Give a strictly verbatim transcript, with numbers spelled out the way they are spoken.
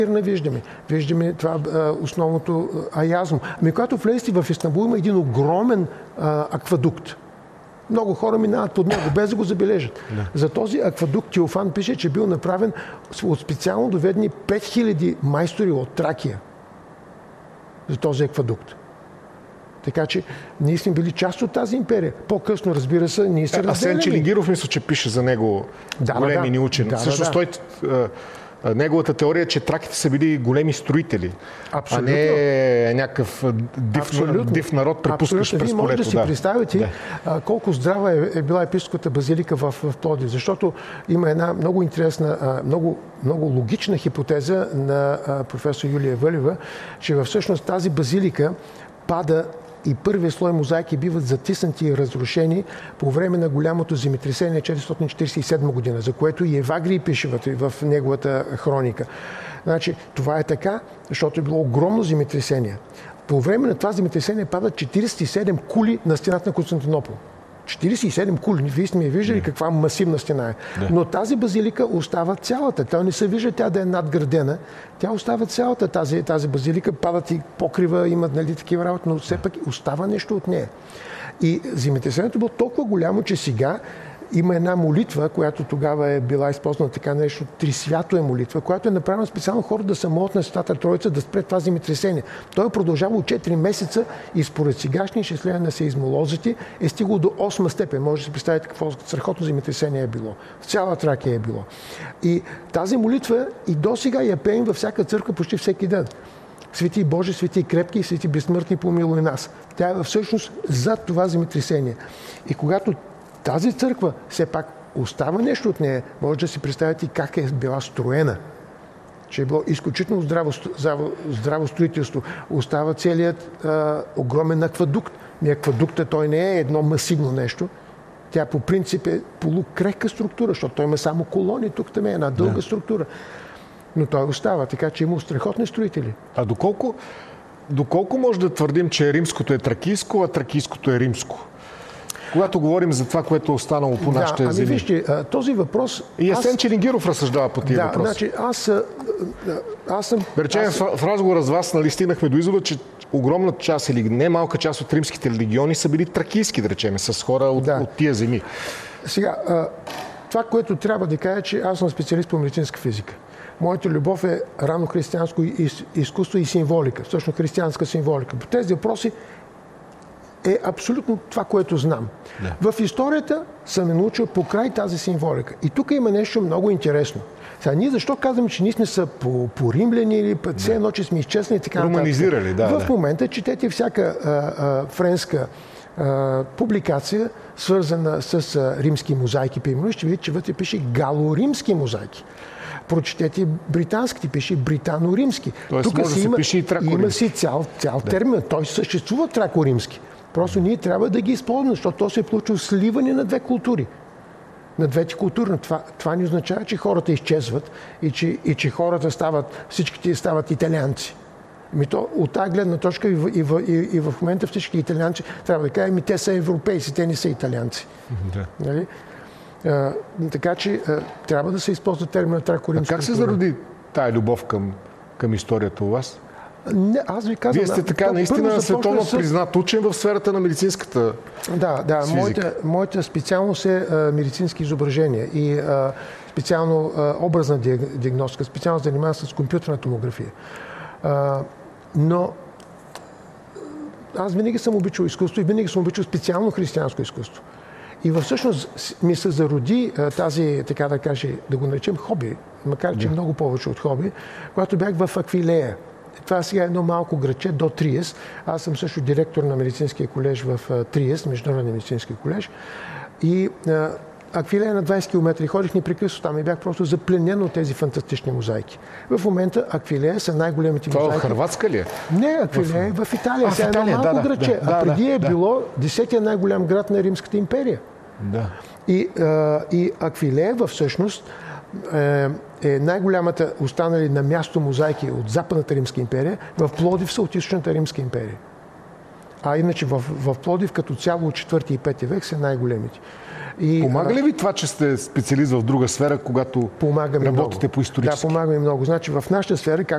Виждаме. Виждаме това а, основното аязмо. Ами когато влезете в Истанбул, има един огромен а, аквадукт. Много хора минават под него, без да го забележат. Да. За този аквадукт Теофан пише, че бил направен от специално доведени пет хиляди майстори от Тракия. За този аквадукт. Така че ние сме били част от тази империя. По-късно, разбира се, ние се разделяме. Асен Челингиров мисля, че пише за него да, големи да, ни учени. да, Всъщност да, той... Неговата теория е, че траките са били големи строители, абсолютно. А не някакъв див, див народ, препускащ през полето. Вие можете да си да. представите да. а, колко здрава е, е била епископската базилика в, в Пловдив, защото има една много интересна, а, много, много логична хипотеза на а, професор Юлия Вълева, че всъщност тази базилика пада и първият слой мозайки биват затиснати и разрушени по време на голямото земетресение четиристотин четиридесет и седма година, за което и Евагрий пише в неговата хроника. Значи, това е така, защото е било огромно земетресение. По време на това земетресение падат четиридесет и седем кули на стената на Константинопол. четиридесет и седем кули. Вие сме виждали yeah. каква масивна стена е. Yeah. Но тази базилика остава цялата. Тя не се вижда тя да е надградена. Тя остава цялата тази, тази базилика. Падат и покрива, имат нали, такива работи, но все пак остава нещо от нея. И земетресението било толкова голямо, че сега има една молитва, която тогава е била използвана така нещо, Трисвято е молитва, която е направена специално хора да се молят на Светата Троица да спре това земетресение. Той е продължавал четири месеца и според сегашни изчисления на сеизмолозите е стигало до осма степен. Може да си представите какво страхотно земетресение е било. В цяла Тракия е било. И тази молитва и до сега я пеем във всяка църква почти всеки ден. Свети Боже, свети крепки и свети безсмъртни, помилуй нас. Тя е всъщност за това земетресение. И когато тази църква все пак остава нещо от нея, може да си представите как е била строена. Че е било изключително здраво, здраво, здраво строителство. Остава целият а, огромен аквадукт. И аквадукта той не е едно масивно нещо. Тя по принцип е полукрехка структура, защото той има само колони. Тук там е една дълга да. структура. Но той остава, така че има страхотни строители. А доколко, доколко може да твърдим, че римското е тракийско, а тракийското е римско? Когато говорим за това, което е останало по нашите да, земи. Ами вижте, този въпрос... И Асен аз... Челингиров разсъждава по тия да, въпроси. Значи, аз, аз съм... Да речем, аз... в разговора с вас нали, стигнахме до извода, че огромна част или не малка част от римските легиони са били тракийски, да речем, с хора от, да. от тия земи. Сега, това, което трябва да кажа, че аз съм специалист по медицинска физика. Моята любов е рано християнско изкуство и символика, всъщност християнска символика. По тези въпроси е абсолютно това, което знам. Да. В историята съм е научил покрай тази символика. И тук има нещо много интересно. Сега, ние защо казваме, че ние сме са по, по римляни или път все едно, че сме изчезнали и така романизирали, да. В да. момента четете всяка а, а, френска а, публикация, свързана с а, римски мозайки, примерно, ще видите, че вътре пише галоримски мозайки. Прочетете британските, пише британо-римски. Тоест тук може да се пише и тракоримски. Има си цял, цял да. термин. Той съществува тракоримски. Просто ние трябва да ги използваме, защото то се е получило сливане на две култури. На двете култури. Това, това не означава, че хората изчезват и че, и че хората стават, всичките стават италианци. Ми то, от тази гледна точка и в, и, в, и, и в момента всички италианци трябва да кажем, ми те са европейци, те не са италианци. Да. Нали? А, така че а, трябва да се използва термина тракоримска. А как се зароди тая любов към, към историята у вас? Не, аз ви казвам... Вие сте така то, наистина световно с... признат учен в сферата на медицинската Да, да. Моята, моята специалност е а, медицински изображения и а, специално а, образна диагностика, специално занимава с компютърна томография. А, но аз винаги съм обичал изкуство и винаги съм обичал специално християнско изкуство. И всъщност ми се зароди а, тази, така да каже, да го наречем хоби, макар че yeah. много повече от хоби, когато бях в Аквилея. Това сега е едно малко градче до Триест. Аз съм също директор на медицинския колеж в Триест, Международния медицински колеж. И а, Аквилея на двайсет километра ходих непрекъснато там и бях просто запленен от тези фантастични мозайки. В момента Аквилея са най-големите мозайки. Това в Хърватска ли е? Не, Аквилея е в, в Италия. А, сега е едно малко да, градче. Да, а преди да, е да. било десетия най-голям град на Римската империя. Да. И, а, и Аквилея всъщност е, е най-голямата останали на място мозайки от Западната Римска империя. В Пловдив са от Източната Римска империя. А иначе в, в Пловдив като цяло от четвърти и пети век са най-големите. И, помага ли ви това, че сте специалист в друга сфера, когато работите много. по исторически? Да, помага ми много. Значи в нашата сфера,